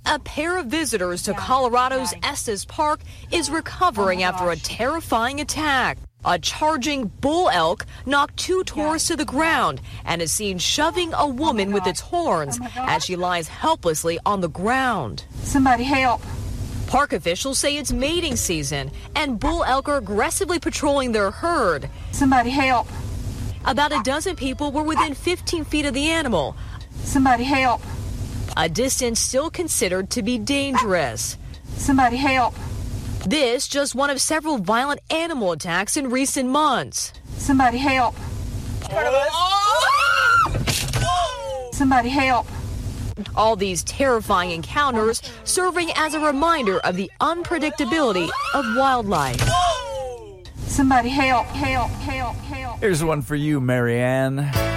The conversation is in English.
A pair of visitors to Colorado's Estes Park is recovering after a terrifying attack. A charging bull elk knocked two tourists to the ground and is seen shoving a woman with its horns as she lies helplessly on the ground. Somebody help. Park officials say it's mating season and bull elk are aggressively patrolling their herd. Somebody help. About a dozen people were within 15 feet of the animal. Somebody help. A distance still considered to be dangerous. Somebody help. This just one of several violent animal attacks in recent months. Somebody help. Somebody help. All these terrifying encounters serving as a reminder of the unpredictability of wildlife. Somebody help, help, help, help. Here's one for you, Marianne.